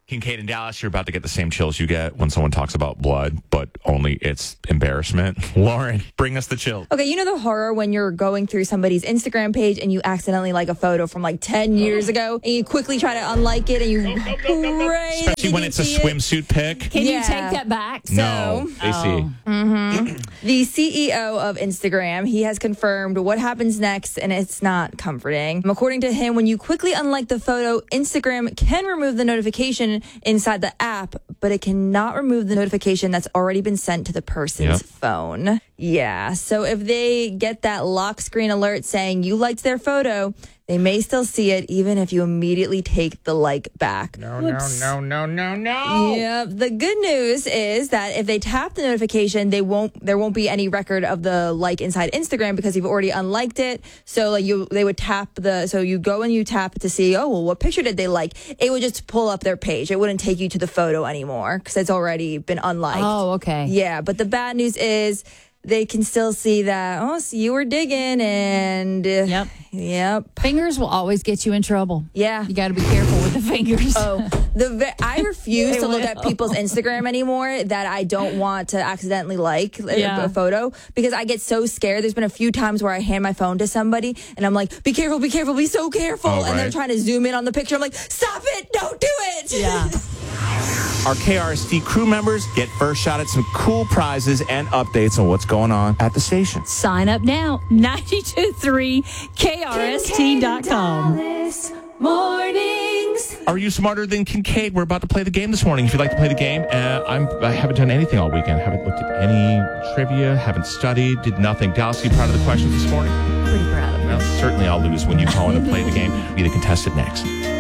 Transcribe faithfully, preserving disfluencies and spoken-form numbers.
Kincaid and Dallas, you're about to get the same chills you get when someone talks about blood, but only it's embarrassment. Lauren, bring us the chill. Okay, you know the horror when you're going through somebody's Instagram page and you accidentally like a photo from like ten years ago and you quickly try to unlike it and you pray Especially when it's a swimsuit pic. Can Yeah. you take that back? No, So, they see. Mm-hmm. The C E O of Instagram, he has confirmed what happens next, and it's not comforting. According to him, when you quickly unlike the photo, Instagram can remove the notification inside the app, but it cannot remove the notification that's already been sent to the person's Yep. phone. Yeah, so if they get that lock screen alert saying you liked their photo, they may still see it even if you immediately take the like back. No, no, no, no, no, no. Yeah. The good news is that if they tap the notification, they won't. There won't be any record of the like inside Instagram because you've already unliked it. So like you, they would tap the. So you go and you tap to see. Oh well, what picture did they like? It would just pull up their page. It wouldn't take you to the photo anymore because it's already been unliked. Oh, okay. Yeah, but the bad news is they can still see that. Oh, so you were digging and. Uh, Yep. Yep. Fingers will always get you in trouble. Yeah. You got to be careful with the fingers. Oh, the ve- I refuse They to look at will. people's Instagram anymore that I don't want to accidentally like a- Yeah. a photo because I get so scared. There's been a few times where I hand my phone to somebody and I'm like, "Be careful, be careful, be so careful," Oh, and they're right. trying to zoom in on the picture. I'm like, "Stop it! Don't do it!" Yeah. Our K R S T crew members get first shot at some cool prizes and updates on what's going on at the station. Sign up now. nine two three K R S T dot com. Mornings. Are you smarter than Kincaid? We're about to play the game this morning. If you'd like to play the game, uh, I'm, I haven't done anything all weekend. Haven't looked at any trivia, haven't studied, did nothing. Dallas, are you proud of the questions this morning? Pretty proud of you. Well, certainly I'll lose when you call in and play the game. Be the contestant next.